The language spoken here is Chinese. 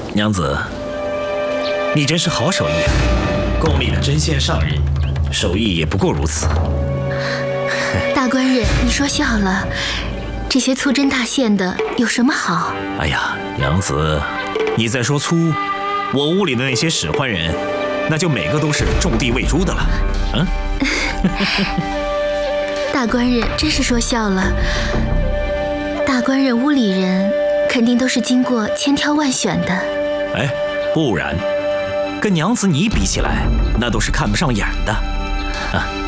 娘子，你真是好手艺啊！宫里的针线上人，手艺也不过如此。 大官人，你说笑了，这些粗针大线的有什么好？ 哎呀，娘子，你再说粗，我屋里的那些使唤人，那就每个都是种地喂猪的了。嗯。 大官人真是说笑了，大官人屋里人肯定都是经过千挑万选的。 哎，不然，跟娘子你比起来，那都是看不上眼的。啊，